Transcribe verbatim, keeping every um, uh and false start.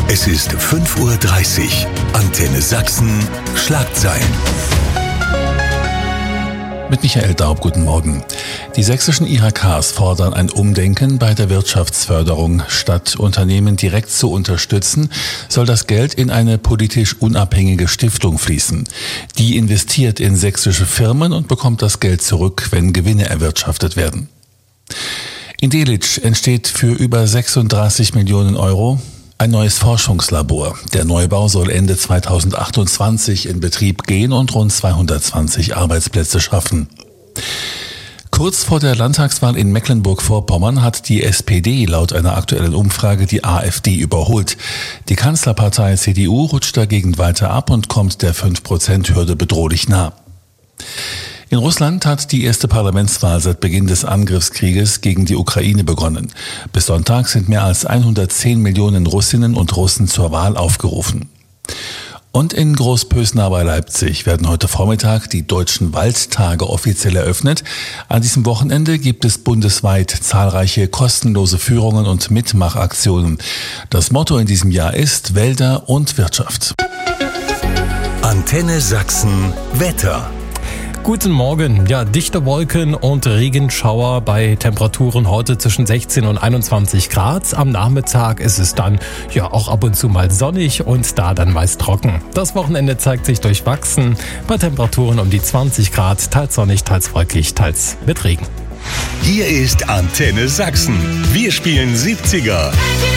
Es ist fünf Uhr dreißig. Antenne Sachsen. Schlagzeilen. Mit Michael Daub, guten Morgen. Die sächsischen I H Ks fordern ein Umdenken bei der Wirtschaftsförderung. Statt Unternehmen direkt zu unterstützen, soll das Geld in eine politisch unabhängige Stiftung fließen. Die investiert in sächsische Firmen und bekommt das Geld zurück, wenn Gewinne erwirtschaftet werden. In Delitzsch entsteht für über sechsunddreißig Millionen Euro ein neues Forschungslabor. Der Neubau soll Ende zweitausendachtundzwanzig in Betrieb gehen und rund zweihundertzwanzig Arbeitsplätze schaffen. Kurz vor der Landtagswahl in Mecklenburg-Vorpommern hat die S P D laut einer aktuellen Umfrage die AfD überholt. Die Kanzlerpartei C D U rutscht dagegen weiter ab und kommt der fünf Prozent Hürde bedrohlich nah. In Russland hat die erste Parlamentswahl seit Beginn des Angriffskrieges gegen die Ukraine begonnen. Bis Sonntag sind mehr als hundertzehn Millionen Russinnen und Russen zur Wahl aufgerufen. Und in Großpösna bei Leipzig werden heute Vormittag die Deutschen Waldtage offiziell eröffnet. An diesem Wochenende gibt es bundesweit zahlreiche kostenlose Führungen und Mitmachaktionen. Das Motto in diesem Jahr ist Wälder und Wirtschaft. Antenne Sachsen Wetter. Guten Morgen. Ja, dichte Wolken und Regenschauer bei Temperaturen heute zwischen sechzehn und einundzwanzig Grad. Am Nachmittag ist es dann ja auch ab und zu mal sonnig und da dann meist trocken. Das Wochenende zeigt sich durchwachsen bei Temperaturen um die zwanzig Grad, teils sonnig, teils wolkig, teils mit Regen. Hier ist Antenne Sachsen. Wir spielen siebziger.